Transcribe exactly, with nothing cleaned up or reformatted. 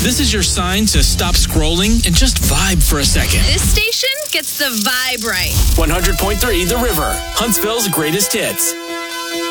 This is your sign to stop scrolling and just vibe for a second. This station gets the vibe right. one hundred point three The River, Huntsville's greatest hits.